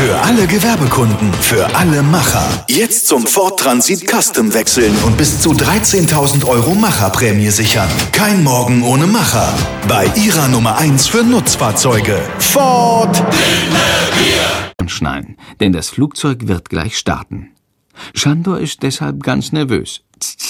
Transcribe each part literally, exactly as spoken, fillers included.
Für alle Gewerbekunden, für alle Macher. Jetzt zum Ford Transit Custom wechseln und bis zu dreizehntausend Euro Macherprämie sichern. Kein Morgen ohne Macher. Bei Ihrer Nummer eins für Nutzfahrzeuge. Ford. Schnallen, denn das Flugzeug wird gleich starten. Sándor ist deshalb ganz nervös.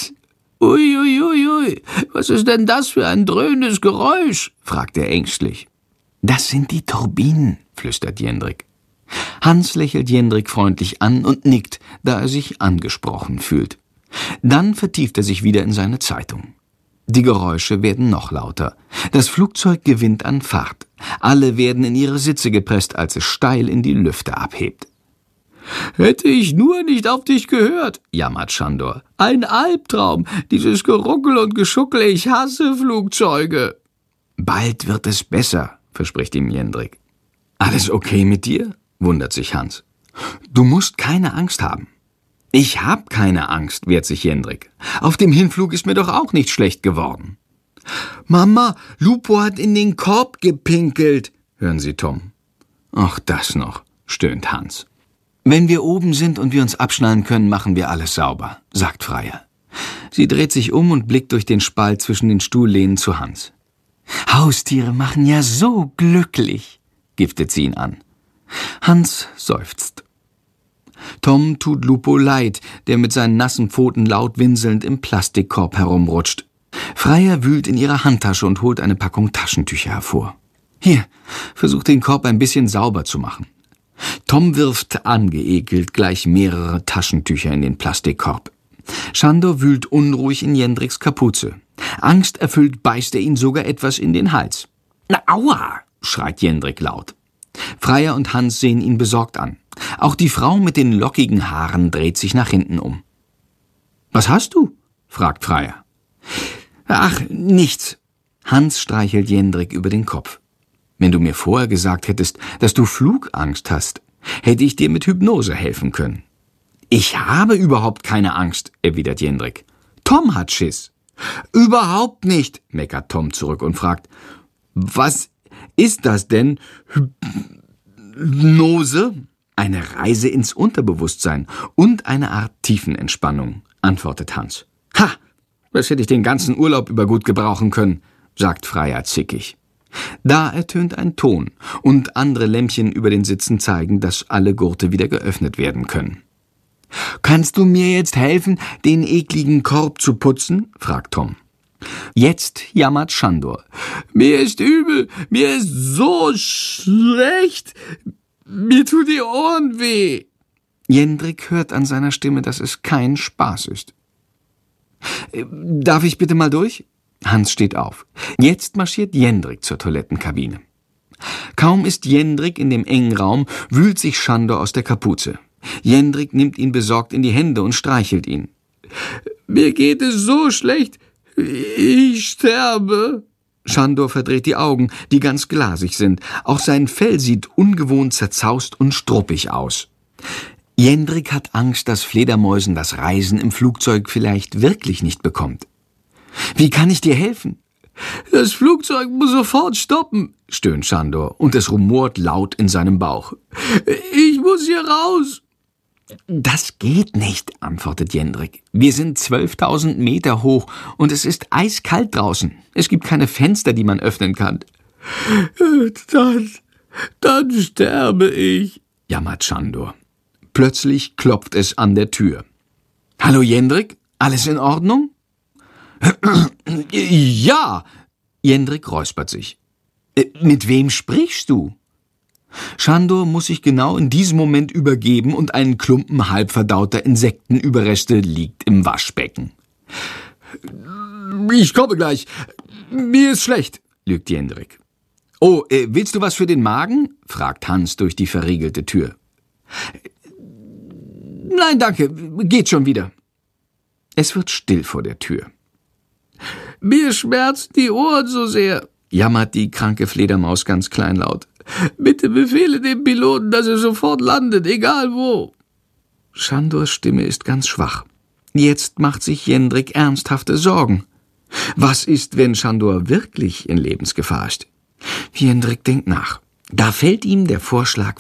Ui, ui, ui, ui, was ist denn das für ein dröhnendes Geräusch? Fragt er ängstlich. Das sind die Turbinen, flüstert Jendrik. Hans lächelt Jendrik freundlich an und nickt, da er sich angesprochen fühlt. Dann vertieft er sich wieder in seine Zeitung. Die Geräusche werden noch lauter. Das Flugzeug gewinnt an Fahrt. Alle werden in ihre Sitze gepresst, als es steil in die Lüfte abhebt. »Hätte ich nur nicht auf dich gehört«, jammert Sándor. »Ein Albtraum, dieses Geruckel und Geschuckel, ich hasse Flugzeuge.« »Bald wird es besser«, verspricht ihm Jendrik. »Alles okay mit dir?«, wundert sich Hans. »Du musst keine Angst haben.« »Ich hab keine Angst«, wehrt sich Jendrik. »Auf dem Hinflug ist mir doch auch nicht schlecht geworden.« »Mama, Lupo hat in den Korb gepinkelt«, hören sie Tom. »Ach, das noch«, stöhnt Hans. »Wenn wir oben sind und wir uns abschnallen können, machen wir alles sauber«, sagt Freya. Sie dreht sich um und blickt durch den Spalt zwischen den Stuhllehnen zu Hans. »Haustiere machen ja so glücklich«, giftet sie ihn an. Hans seufzt. Tom tut Lupo leid, der mit seinen nassen Pfoten laut winselnd im Plastikkorb herumrutscht. Freya wühlt in ihrer Handtasche und holt eine Packung Taschentücher hervor. »Hier, versuch den Korb ein bisschen sauber zu machen.« Tom wirft angeekelt gleich mehrere Taschentücher in den Plastikkorb. Sándor wühlt unruhig in Jendriks Kapuze. Angsterfüllt beißt er ihn sogar etwas in den Hals. »Na, aua«, schreit Jendrik laut. Freya und Hans sehen ihn besorgt an. Auch die Frau mit den lockigen Haaren dreht sich nach hinten um. »Was hast du?«, fragt Freya. »Ach, nichts.« Hans streichelt Jendrik über den Kopf. »Wenn du mir vorher gesagt hättest, dass du Flugangst hast, hätte ich dir mit Hypnose helfen können.« »Ich habe überhaupt keine Angst«, erwidert Jendrik. »Tom hat Schiss.« »Überhaupt nicht«, meckert Tom zurück und fragt, »Was ist das denn? Hypnose?« »Eine Reise ins Unterbewusstsein und eine Art Tiefenentspannung«, antwortet Hans. »Ha, das hätte ich den ganzen Urlaub über gut gebrauchen können«, sagt Freya zickig. Da ertönt ein Ton und andere Lämpchen über den Sitzen zeigen, dass alle Gurte wieder geöffnet werden können. »Kannst du mir jetzt helfen, den ekligen Korb zu putzen?«, fragt Tom. Jetzt jammert Sándor. »Mir ist übel, mir ist so schlecht, mir tun die Ohren weh.« Jendrik hört an seiner Stimme, dass es kein Spaß ist. »Darf ich bitte mal durch?« Hans steht auf. Jetzt marschiert Jendrik zur Toilettenkabine. Kaum ist Jendrik in dem engen Raum, wühlt sich Sándor aus der Kapuze. Jendrik nimmt ihn besorgt in die Hände und streichelt ihn. »Mir geht es so schlecht, ich sterbe.« Sándor verdreht die Augen, die ganz glasig sind. Auch sein Fell sieht ungewohnt zerzaust und struppig aus. Jendrik hat Angst, dass Fledermäusen das Reisen im Flugzeug vielleicht wirklich nicht bekommt. »Wie kann ich dir helfen?« »Das Flugzeug muss sofort stoppen«, stöhnt Sándor, und es rumort laut in seinem Bauch. »Ich muss hier raus.« »Das geht nicht«, antwortet Jendrik. »Wir sind zwölftausend Meter hoch und es ist eiskalt draußen. Es gibt keine Fenster, die man öffnen kann.« »Dann, dann sterbe ich«, jammert Sándor. Plötzlich klopft es an der Tür. »Hallo Jendrik, alles in Ordnung?« »Ja«, Jendrik räuspert sich. »Mit wem sprichst du?« Sándor muss sich genau in diesem Moment übergeben und ein Klumpen halbverdauter Insektenüberreste liegt im Waschbecken. »Ich komme gleich. Mir ist schlecht«, lügt Jendrik. »Oh, äh, willst du was für den Magen?« fragt Hans durch die verriegelte Tür. »Nein, danke, geht schon wieder.« Es wird still vor der Tür. »Mir schmerzen die Ohren so sehr«, jammert die kranke Fledermaus ganz kleinlaut. »Bitte befehle dem Piloten, dass er sofort landet, egal wo.« Sándors Stimme ist ganz schwach. Jetzt macht sich Jendrik ernsthafte Sorgen. Was ist, wenn Sándor wirklich in Lebensgefahr ist? Jendrik denkt nach. Da fällt ihm der Vorschlag